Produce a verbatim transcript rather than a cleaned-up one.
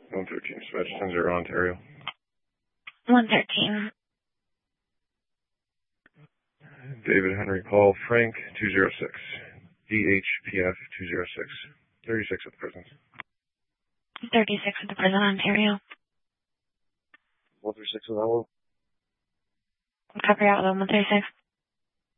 one thirteen, Switch, ten zero, Ontario. one thirteen. David Henry Paul Frank, two zero six. D H P F two zero six. thirty-six at the prison. thirty-six at the prison, Ontario. one thirty-six with that one. Copy out with one thirty-six.